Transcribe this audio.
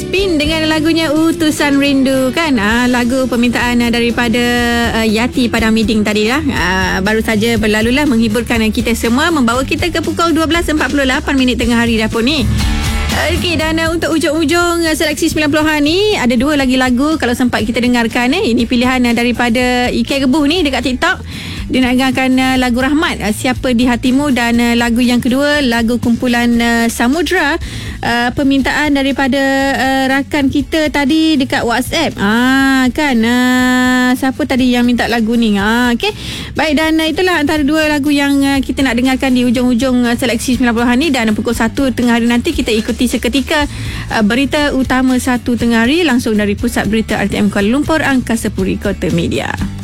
Pin dengan lagunya Utusan Rindu kan. Lagu permintaan daripada Yati Padang Miding tadi lah. Baru saja berlalulah menghiburkan kita semua, membawa kita ke pukul 12.48 tengah hari dah pun ni. Okey, dan untuk ujung-ujung seleksi 90-an ni ada dua lagi lagu kalau sempat kita dengarkan. Ini pilihan daripada Ike Gebuh ni dekat TikTok. Dia nak dengarkan lagu Rahmat, Siapa di Hatimu, dan lagu yang kedua lagu kumpulan Samudra, permintaan daripada rakan kita tadi dekat WhatsApp. Siapa tadi yang minta lagu ni? Okey. Baik, dan itulah antara dua lagu yang kita nak dengarkan di ujung-ujung seleksi 90-an ni, dan pukul 1 tengah hari nanti kita ikuti seketika berita utama 1 tengah hari langsung dari Pusat Berita RTM Kuala Lumpur, Angkasa Puri Kota Media.